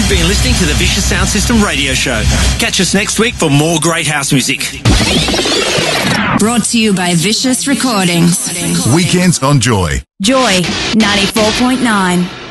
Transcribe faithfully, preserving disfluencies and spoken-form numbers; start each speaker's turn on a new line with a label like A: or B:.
A: You've been listening to the Vicious Sound System radio show. Catch us next week for more great house music.
B: Brought to you by Vicious Recordings.
C: Weekends on Joy.
B: Joy ninety-four point nine.